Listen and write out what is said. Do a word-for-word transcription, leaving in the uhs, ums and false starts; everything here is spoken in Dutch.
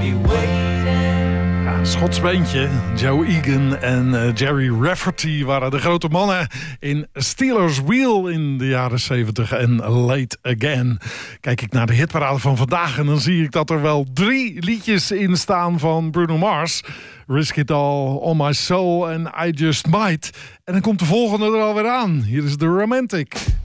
Ja, Schots bandje. Joe Egan en uh, Jerry Rafferty waren de grote mannen in Steelers Wheel in de jaren zeventig en Late Again. Kijk ik naar de hitparade van vandaag en dan zie ik dat er wel drie liedjes in staan van Bruno Mars. Risk It All, On My Soul en I Just Might. En dan komt de volgende er alweer aan. Hier is The Romantic.